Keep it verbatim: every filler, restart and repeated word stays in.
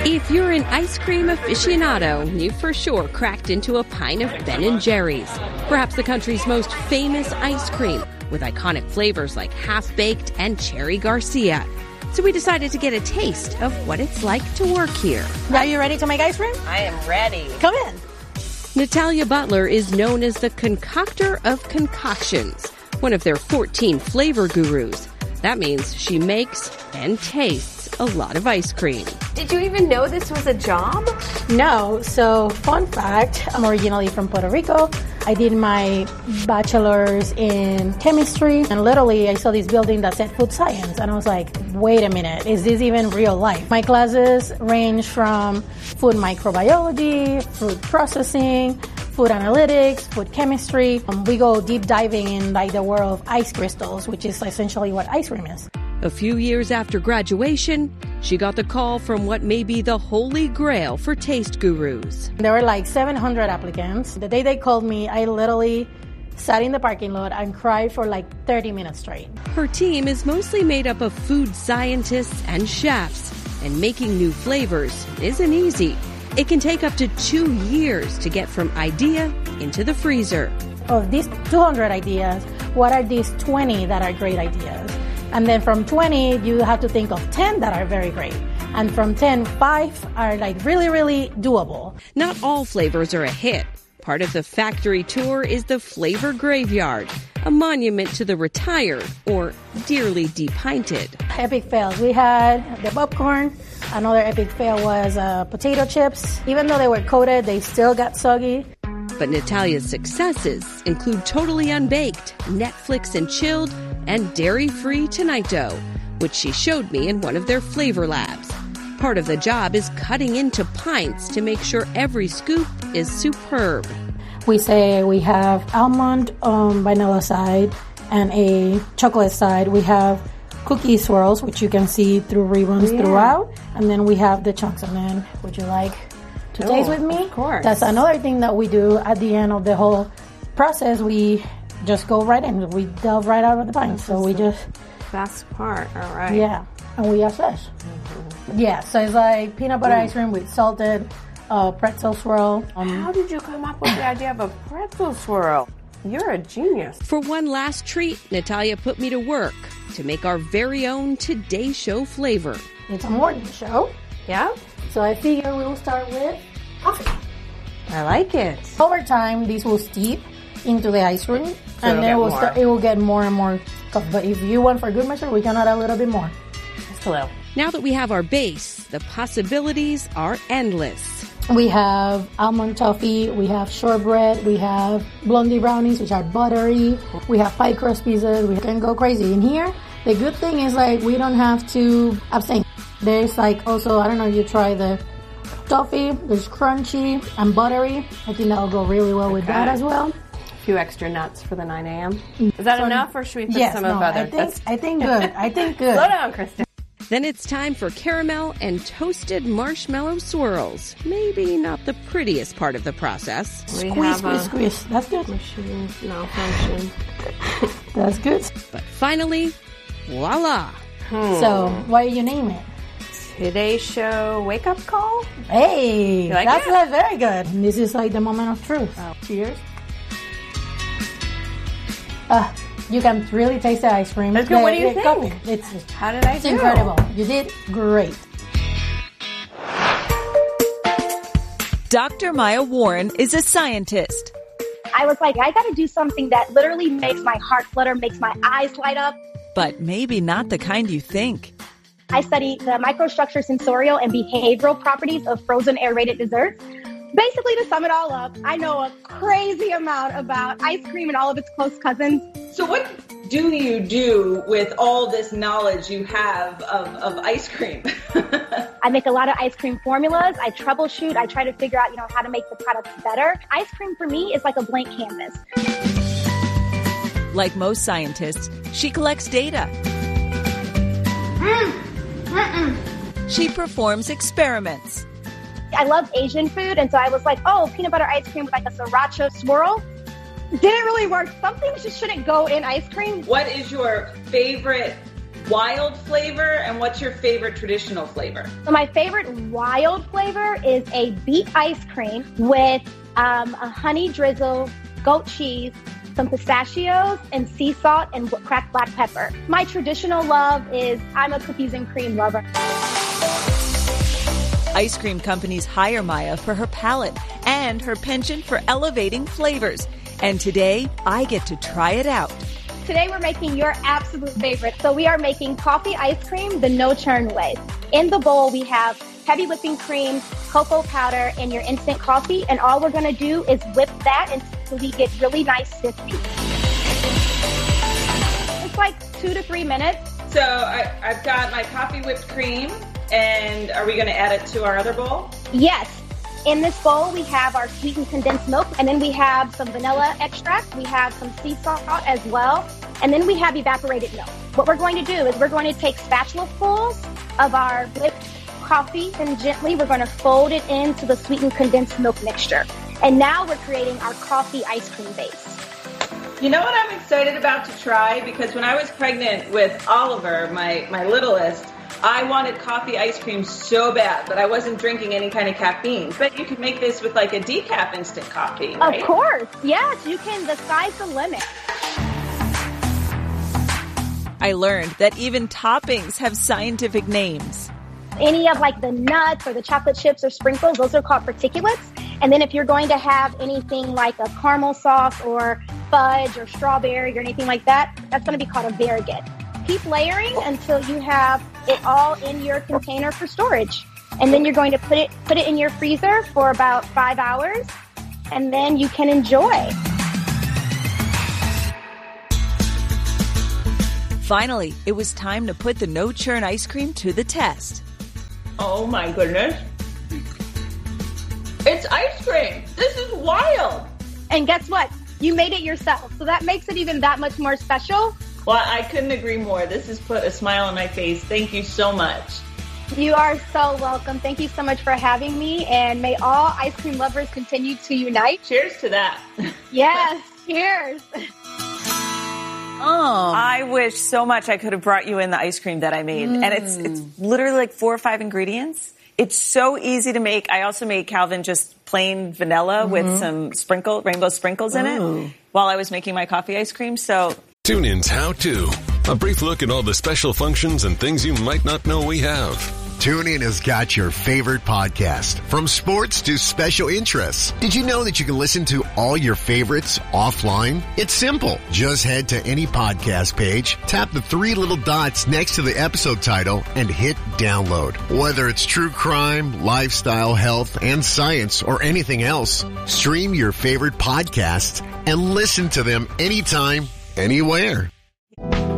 If you're an ice cream aficionado, you for sure cracked into a pint of Ben and Jerry's, perhaps the country's most famous ice cream, with iconic flavors like Half-Baked and Cherry Garcia. So we decided to get a taste of what it's like to work here. Are you ready to make ice cream? I am ready. Come in. Natalia Butler is known as the concoctor of concoctions, one of their fourteen flavor gurus. That means she makes and tastes a lot of ice cream. Did you even know this was a job? No. So, fun fact, I'm originally from Puerto Rico. I did my bachelor's in chemistry, and literally I saw this building that said food science, and I was like, wait a minute, is this even real life? My classes range from food microbiology, food processing, food analytics, food chemistry. Um, we go deep diving in like the world of ice crystals, which is essentially what ice cream is. A few years after graduation, she got the call from what may be the holy grail for taste gurus. There were like seven hundred applicants. The day they called me, I literally sat in the parking lot and cried for like thirty minutes straight. Her team is mostly made up of food scientists and chefs, and making new flavors isn't easy. It can take up to two years to get from idea into the freezer. Of these two hundred ideas, what are these twenty that are great ideas? And then from twenty, you have to think of ten that are very great. And from ten, five are like really, really doable. Not all flavors are a hit. Part of the factory tour is the Flavor Graveyard, a monument to the retired or dearly depinted. Epic fails. We had the popcorn. Another epic fail was uh, potato chips. Even though they were coated, they still got soggy. But Natalia's successes include totally unbaked, Netflix and chilled, and dairy-free Tonight Dough, which she showed me in one of their flavor labs. Part of the job is cutting into pints to make sure every scoop is superb. We say we have almond um, vanilla side and a chocolate side. We have cookie swirls, which you can see through ribbons yeah. throughout. And then we have the chunks. And then, would you like to oh, taste with me? Of course. That's another thing that we do at the end of the whole process. We just go right in. We delve right out of the pint. So we just... Best part. All right. Yeah. And we assess. Mm-hmm. Yeah. So it's like peanut butter mm. ice cream with salted uh, pretzel swirl. Um, How did you come up with the idea of a pretzel swirl? You're a genius. For one last treat, Natalia put me to work to make our very own Today Show flavor. It's a morning show. Yeah. So I figure we'll start with coffee. I like it. Over time, this will steep into the ice cream, so and then we'll start, it will get more and more coffee. But if you want for good measure, we can add a little bit more. Just a little. Now that we have our base, the possibilities are endless. We have almond toffee, we have shortbread, we have blondie brownies, which are buttery. We have pie crust pizzas. We can go crazy. In here, the good thing is like we don't have to abstain. There's like also, I don't know if you try the toffee, there's crunchy and buttery. I think that'll go really well with okay. that as well. A few extra nuts for the nine a.m. Is that so, enough, or should we put yes, some no, of other? I think, I think good. I think good. Slow down, Kristen. Then it's time for caramel and toasted marshmallow swirls. Maybe not the prettiest part of the process. We squeeze, have squeeze, a squeeze. That's good. Machine malfunction. That's good. But finally, voila. Hmm. So, why do you name it? Today's Show Wake Up Call? Hey, like that's it? like very good. This is like the moment of truth. Oh. Cheers. Uh, you can really taste the ice cream. That's good. The, what do you the think? Coffee. It's, it's, How did I it's do? incredible. You did great. Doctor Maya Warren is a scientist. I was like, I got to do something that literally makes my heart flutter, makes my eyes light up. But maybe not the kind you think. I study the microstructure, sensorial, and behavioral properties of frozen aerated desserts. Basically, to sum it all up, I know a crazy amount about ice cream and all of its close cousins. So what do you do with all this knowledge you have of, of ice cream? I make a lot of ice cream formulas. I troubleshoot. I try to figure out, you know, how to make the products better. Ice cream for me is like a blank canvas. Like most scientists, she collects data. Mm. Mm-mm. She performs experiments. I love Asian food, and so I was like, oh, peanut butter ice cream with like a sriracha swirl. Didn't really work. Some things just shouldn't go in ice cream. What is your favorite wild flavor, and what's your favorite traditional flavor? So my favorite wild flavor is a beet ice cream with um, a honey drizzle, goat cheese, some pistachios, and sea salt and cracked black pepper. My traditional love is I'm a cookies and cream lover. Ice cream companies hire Maya for her palate and her penchant for elevating flavors. And today, I get to try it out. Today we're making your absolute favorite. So we are making coffee ice cream the no-churn way. In the bowl, we have heavy whipping cream, cocoa powder, and your instant coffee. And all we're going to do is whip that until we get really nice stiffy. It's like two to three minutes. So I, I've got my coffee whipped cream, and are we going to add it to our other bowl? Yes. In this bowl, we have our sweetened condensed milk, and then we have some vanilla extract. We have some sea salt as well, and then we have evaporated milk. What we're going to do is we're going to take spatulafuls of our whipped coffee, and gently we're going to fold it into the sweetened condensed milk mixture. And now we're creating our coffee ice cream base. You know what I'm excited about to try? Because when I was pregnant with Oliver, my, my littlest, I wanted coffee ice cream so bad, but I wasn't drinking any kind of caffeine. But you could make this with like a decaf instant coffee, right? Of course. Yes, you can. The sky's the limit. I learned that even toppings have scientific names. Any of like the nuts or the chocolate chips or sprinkles, those are called particulates. And then if you're going to have anything like a caramel sauce or fudge or strawberry or anything like that, that's going to be called a variegated. Keep layering until you have it all in your container for storage. And then you're going to put it put it in your freezer for about five hours, and then you can enjoy. Finally, it was time to put the no-churn ice cream to the test. Oh my goodness. It's ice cream. This is wild. And guess what? You made it yourself. So that makes it even that much more special. Well, I couldn't agree more. This has put a smile on my face. Thank you so much. You are so welcome. Thank you so much for having me. And may all ice cream lovers continue to unite. Cheers to that. Yes, cheers. Oh, I wish so much I could have brought you in the ice cream that I made. Mm. And it's it's literally like four or five ingredients. It's so easy to make. I also made Calvin just plain vanilla mm-hmm. with some sprinkle, rainbow sprinkles in Ooh. it while I was making my coffee ice cream. So Tune in's How To. A brief look at all the special functions and things you might not know we have. TuneIn has got your favorite podcast, from sports to special interests. Did you know that you can listen to all your favorites offline? It's simple. Just head to any podcast page, tap the three little dots next to the episode title, and hit download. Whether it's true crime, lifestyle, health, and science, or anything else, stream your favorite podcasts and listen to them anytime, anywhere.